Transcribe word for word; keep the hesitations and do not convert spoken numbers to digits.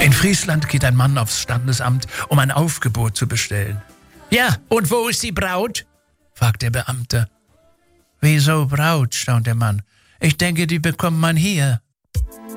In Friesland geht ein Mann aufs Standesamt, um ein Aufgebot zu bestellen. »Ja, und wo ist die Braut?« fragt der Beamte. »Wieso Braut?« staunt der Mann. »Ich denke, die bekommt man hier.«